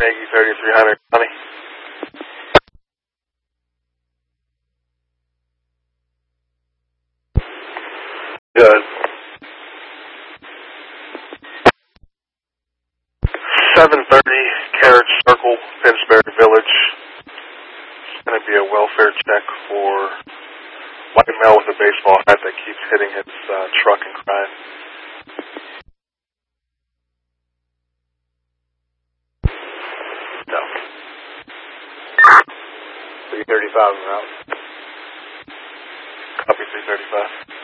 Carnegie 3300, Connie. Good. 730 Carriage Circle, Finsbury Village. It's going to be a welfare check for white male with a baseball hat that keeps hitting his truck and crying. No. 335 route. Copy 335.